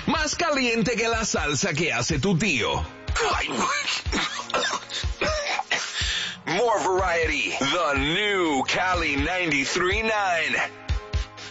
más caliente que la salsa que hace tu tío. More variety, the new Cali 93.9.